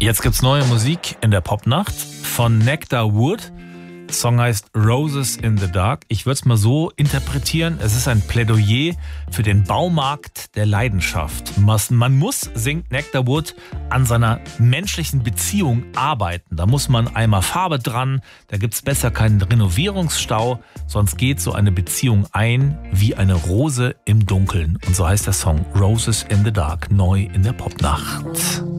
Jetzt gibt's neue Musik in der Popnacht von Nectar Wood. Der Song heißt Roses in the Dark. Ich würde es mal so interpretieren. Es ist ein Plädoyer für den Baumarkt der Leidenschaft. Man muss, singt Nectar Wood, an seiner menschlichen Beziehung arbeiten. Da muss man einmal Farbe dran. Da gibt's besser keinen Renovierungsstau. Sonst geht so eine Beziehung ein wie eine Rose im Dunkeln. Und so heißt der Song Roses in the Dark, neu in der Popnacht.